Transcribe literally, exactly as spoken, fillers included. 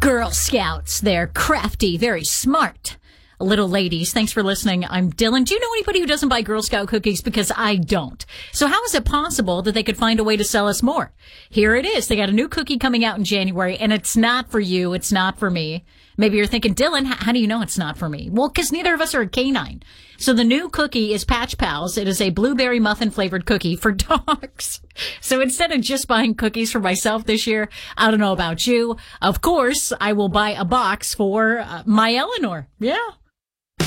Girl Scouts. They're crafty, very smart. Little ladies, thanks for listening. I'm Dylan. Do you know anybody who doesn't buy Girl Scout cookies? Because I don't. So how is it possible that they could find a way to sell us more? Here it is. They got a new cookie coming out in January, and it's not for you. It's not for me. Maybe you're thinking, Dylan, how do you know it's not for me? Well, because neither of us are a canine. So the new cookie is Patch Pals. It is a blueberry muffin flavored cookie for dogs. So instead of just buying cookies for myself this year, I don't know about you. Of course, I will buy a box for uh, my Eleanor. Yeah.